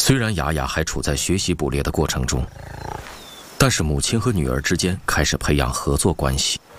虽然雅雅还处在学习捕猎的过程中，但是母亲和女儿之间开始培养合作关系。